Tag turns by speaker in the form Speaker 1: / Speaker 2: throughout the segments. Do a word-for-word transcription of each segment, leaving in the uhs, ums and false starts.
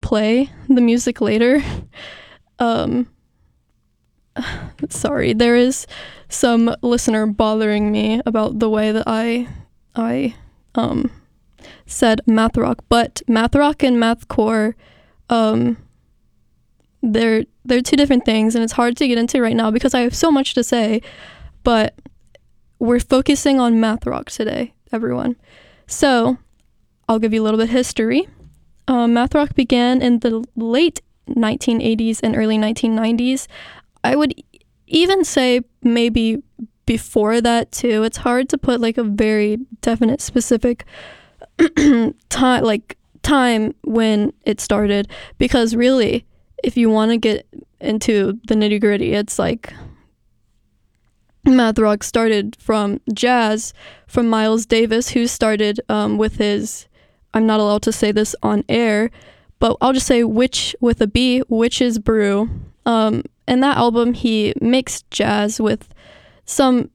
Speaker 1: play the music later. Um, sorry, there is some listener bothering me about the way that I I um said math rock, but math rock and mathcore, um, they're they're two different things, and it's hard to get into right now because I have so much to say. But we're focusing on math rock today, everyone. So I'll give you a little bit of history. Um, math rock began in the late nineteen eighties and early nineteen nineties. I would even say maybe before that too. It's hard to put like a very definite specific time, like time when it started, because really, if you want to get into the nitty gritty, it's like math rock started from jazz, from Miles Davis, who started um, with his, I'm not allowed to say this on air, but I'll just say Witch with a B, Witch's Brew. Um, in that album, he mixed jazz with some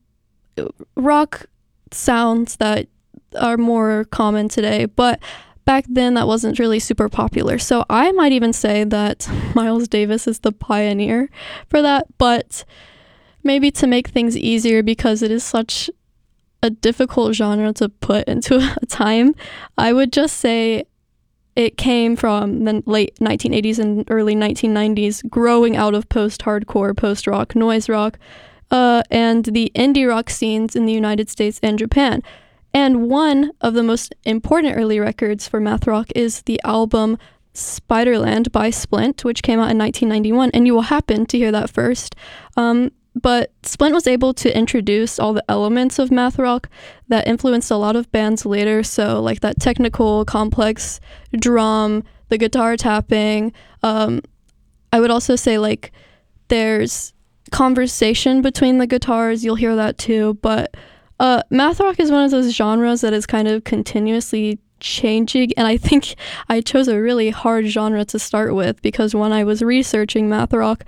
Speaker 1: rock sounds that are more common today, but back then that wasn't really super popular. So I might even say that Miles Davis is the pioneer for that, but maybe to make things easier, because it is such a difficult genre to put into a time, I would just say it came from the late nineteen eighties and early nineteen nineties, growing out of post-hardcore, post-rock, noise rock, uh, and the indie rock scenes in the United States and Japan. And one of the most important early records for math rock is the album Spiderland by Splint, which came out in nineteen ninety-one, and you will happen to hear that first. Um, but Splint was able to introduce all the elements of math rock that influenced a lot of bands later, so like that technical, complex drum, the guitar tapping. Um, I would also say like there's conversation between the guitars, you'll hear that too, but uh, math rock is one of those genres that is kind of continuously changing, and I think I chose a really hard genre to start with, because when I was researching math rock,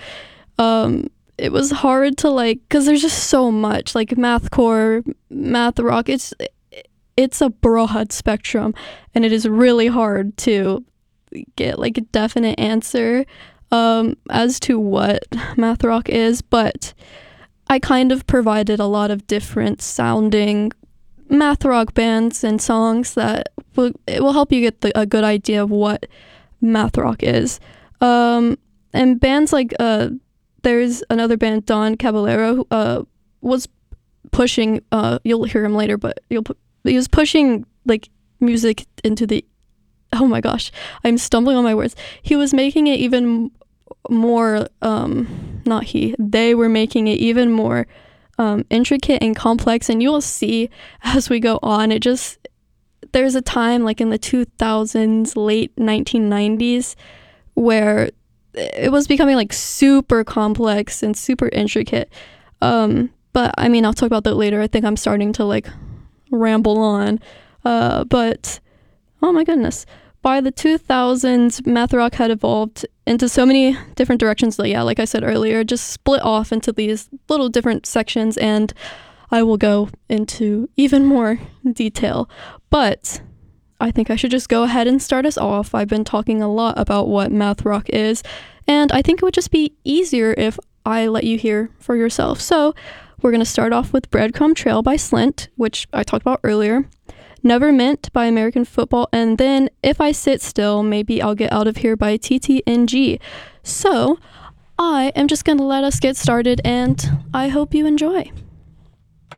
Speaker 1: um, it was hard to like, because there's just so much, like mathcore, math rock, it's it's a broad spectrum, and it is really hard to get like a definite answer um, as to what math rock is, but I kind of provided a lot of different sounding math rock bands and songs that will, it will help you get the, a good idea of what math rock is. Um, and bands like, uh, there's another band, Don Caballero, who uh, was pushing, uh, you'll hear him later, but you'll pu- he was pushing like music into the, oh my gosh, I'm stumbling on my words. He was making it even more, um, not he, they were making it even more um, intricate and complex, and you will see as we go on, it just, there's a time like in the two thousands, late nineteen nineties, where it was becoming like super complex and super intricate. Um, but I mean, I'll talk about that later. I think I'm starting to like ramble on. Uh, but oh my goodness. By the two thousands, math rock had evolved into so many different directions that, yeah, like I said earlier, just split off into these little different sections, and I will go into even more detail. But I think I should just go ahead and start us off. I've been talking a lot about what math rock is, and I think it would just be easier if I let you hear for yourself. So we're going to start off with Breadcrumb Trail by Slint, which I talked about earlier. Never Meant by American Football, and then If I Sit Still, Maybe I'll Get Out of Here by T T N G. So I am just going to let us get started, and I hope you enjoy.